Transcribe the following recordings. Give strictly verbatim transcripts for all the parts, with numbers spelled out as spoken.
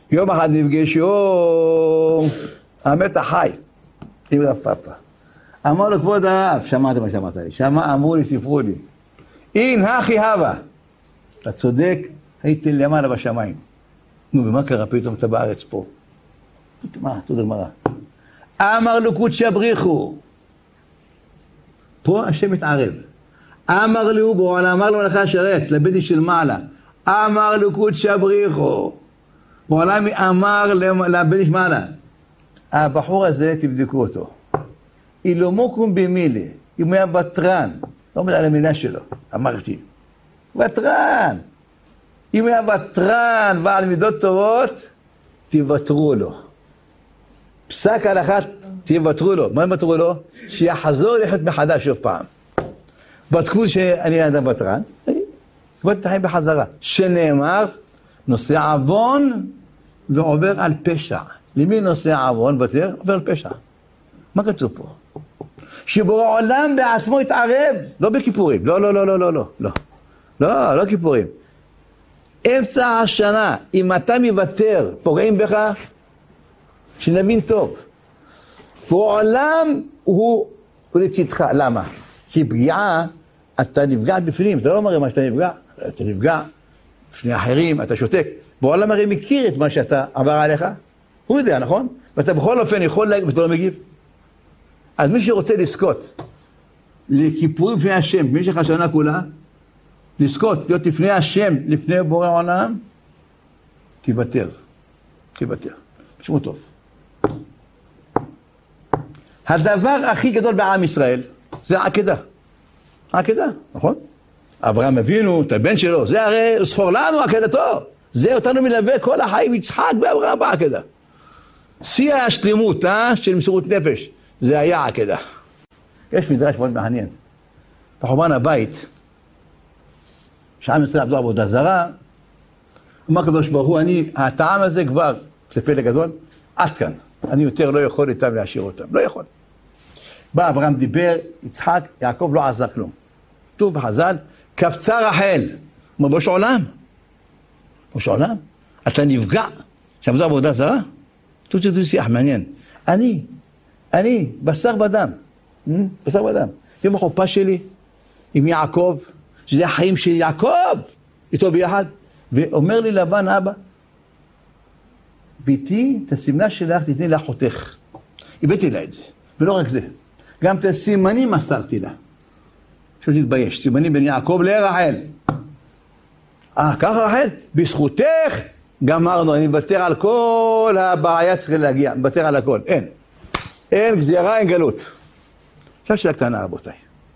יום אחד נפגשו המת החי עם רב פאפה. אמר לו, כבוד הרב, שמעת מה שמעת לי, שמע, אמרו לי, סיפרו לי. אין הכי הווה. אתה צודק, הייתי למעלה בשמיים. נו, ומה קרה פתאום אתה בארץ פה? מה? תודה גמרא. אמר לו קודשא בריחו. פה השם מתערב. אמר לו, בועלה, אמר לו לך השרת, לבדי של מעלה. אמר לו קודשא בריחו. בועלה אמר לבדי של מעלה. הבחור הזה, תבדקו אותו. אילו מוקום במילי, אם הוא היה וטרן, לא אומר על המילה שלו, אמרתי. וטרן. אם הוא היה וטרן ועל מידות טובות, תוותרו לו. פסק הלכה, תוותרו לו. מה תוותרו לו? שיחזור לחיות מחדש שוב פעם. בדקו שאני אדם וטרן, כבר תחיים בחזרה. שנאמר, נושא עוון ועובר על פשע. למי נושא עוון בטר? עובר על פשע. מה כתוב פה? שבורא עולם בעצמו יתערב, לא בכיפורים, לא, לא, לא, לא, לא, לא, לא, לא, לא כיפורים. אמצע השנה, אם אתה מוותר, פוגעים בך, שנבין טוב. בורא עולם הוא, הוא לצדך, למה? כי פגיעה, אתה נפגע בפנים, אתה לא מראה מה שאתה נפגע, אתה נפגע בפני אחרים, אתה שותק. בורא עולם הרי מכיר את מה שאתה עבר עליך, הוא יודע, נכון? ואתה בכל אופן יכול להגיד, ואתה לא מגיב. אז מי שרוצה לזכות לכיפורים לפני השם במשך השנה כולה, לזכות, להיות לפני השם, לפני בורא עולם, תיוותר, תיוותר. תשמעו טוב. הדבר הכי גדול בעם ישראל, זה העקדה. העקדה, נכון? אברהם אבינו, את הבן שלו, זה הרי זכור לנו עקדתו. זה אותנו מלווה כל החיים יצחק באברהם בעקדה. שיא השלימות, אה? של מסירות נפש. זה היה עקדה. יש מדרש מאוד מעניין. בחורבן הבית, שעם ישראל עבדו עבודה זרה, אמר הקדוש ברוך הוא, אני, הטעם הזה כבר, זה פלא גדול, עד כאן. אני יותר לא יכול איתם להשאיר אותם. לא יכול. בא אברהם דיבר, יצחק, יעקב לא עזר כלום. כתוב בחז"ל, קפצה רחל. אומר, בוש עולם. בוש עולם? אתה נפגע שעבדו עבודה זרה? תות שדו שיח, מעניין. אני, אני, בשר בדם. בשר בדם. יום החופה שלי, עם יעקב, שזה החיים של יעקב, איתו ביחד, ואומר לי לבן אבא, ביתי, את הסמלה שלך תתני לאחותך. הבאתי לה את זה, ולא רק זה. גם את הסימנים מסרתי לה. שלא תתבייש, סימנים בין יעקב לרחל. אה, ככה רחל? בזכותך גמרנו, אני מוותר על כל הבעיה צריך להגיע, מוותר על הכל, אין. אין גזירה, אין גלות. עכשיו שאלה קטנה, רבותיי.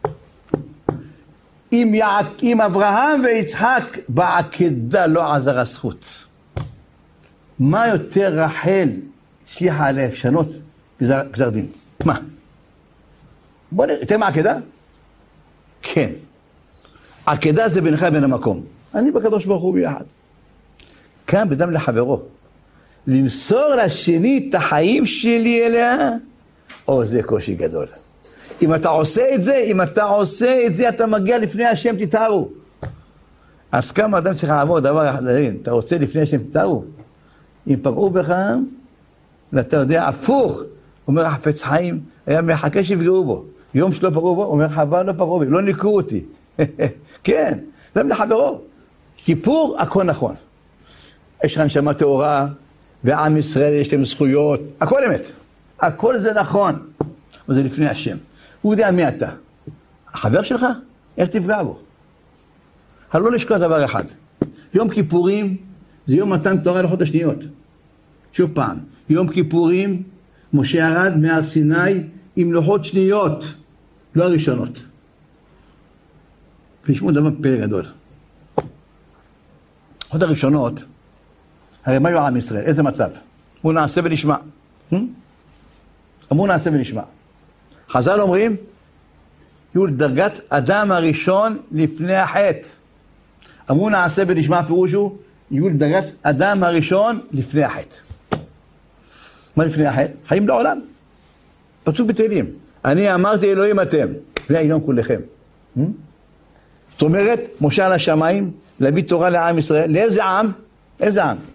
אם, יעק, אם אברהם ויצחק בעקדה לא עזר הזכות, מה יותר רחל הצליחה לשנות גזר, גזר דין? מה? בוא נראה, אתם עקדה? כן. עקדה זה בינך בין המקום. אני בקדוש ברוך הוא ביחד. כאן בדם לחברו. למסור לשני את החיים שלי אליה, או זה קושי גדול. אם אתה עושה את זה, אם אתה עושה את זה, אתה מגיע לפני השם, תתארו. אז כמה אדם צריך לעבור דבר אחד, אתה רוצה לפני השם, תתארו. אם פגעו בך, ואתה יודע, הפוך, אומר החפץ חיים, היה מחכה שיפגעו בו. יום שלא פגעו בו, אומר חבל לא פגעו בי, לא ניקו אותי. כן, זה לחברו. כיפור, הכל נכון. יש לך נשמה טהורה, ועם ישראל יש להם זכויות, הכל אמת. הכל זה נכון, אבל זה לפני השם. הוא יודע מי אתה. החבר שלך, איך תפגע בו? הלא לשכוח דבר אחד. יום כיפורים זה יום מתן תורה לוחות השניות. שוב פעם, יום כיפורים, משה ירד מהר סיני עם לוחות שניות, לא הראשונות. וישמעו דבר פלא גדול. לוחות הראשונות, הרי מה יהיה עם ישראל? איזה מצב? הוא נעשה ונשמע. אמרו נעשה ונשמע. חז"ל אומרים, יהיו לדרגת אדם הראשון לפני החטא. אמרו נעשה ונשמע, פירוש הוא, יהיו לדרגת אדם הראשון לפני החטא. מה לפני החטא? חיים לעולם. פסוק בתהילים. אני אמרתי אלוהים אתם, והעליון כולכם. זאת אומרת, משה על השמיים, להביא תורה לעם ישראל. לאיזה עם? איזה עם?